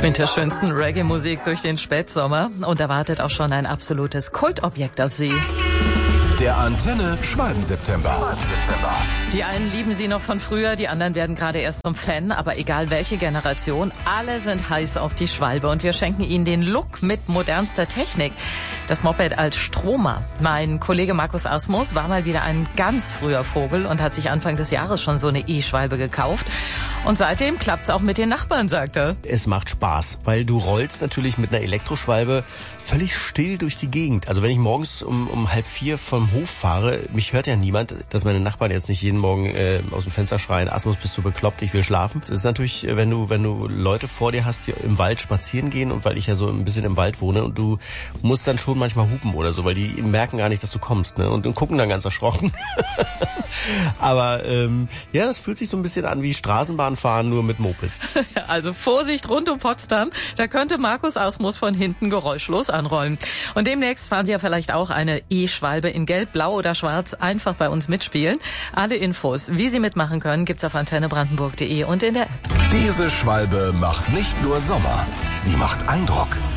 Mit der schönsten Reggae-Musik durch den Spätsommer. Und da wartet auch schon ein absolutes Kultobjekt auf Sie. Der Antenne Schwalben-September. Die einen lieben sie noch von früher, die anderen werden gerade erst zum Fan. Aber egal welche Generation, alle sind heiß auf die Schwalbe. Und wir schenken ihnen den Look mit modernster Technik. Das Moped als Stromer. Mein Kollege Markus Asmus war mal wieder ein ganz früher Vogel und hat sich Anfang des Jahres schon so eine E-Schwalbe gekauft. Und seitdem klappt's auch mit den Nachbarn, sagt er. Es macht Spaß, weil du rollst natürlich mit einer Elektroschwalbe völlig still durch die Gegend. Also wenn ich morgens um 3:30 vom Hof fahre, mich hört ja niemand, dass meine Nachbarn jetzt nicht jeden Morgen aus dem Fenster schreien, Asmus, bist du bekloppt, ich will schlafen. Das ist natürlich, wenn du Leute vor dir hast, die im Wald spazieren gehen, und weil ich ja so ein bisschen im Wald wohne, und du musst dann schon manchmal hupen oder so, weil die merken gar nicht, dass du kommst, ne? Und gucken dann ganz erschrocken. Aber ja, das fühlt sich so ein bisschen an wie Straßenbahnfahren, nur mit Moped. Also Vorsicht rund um Potsdam, da könnte Markus Asmus von hinten geräuschlos anrollen. Und demnächst fahren Sie ja vielleicht auch eine E-Schwalbe in Gelb, Blau oder Schwarz. Einfach bei uns mitspielen. Alle Infos, wie Sie mitmachen können, gibt's auf antennebrandenburg.de und in der App. Diese Schwalbe macht nicht nur Sommer, sie macht Eindruck.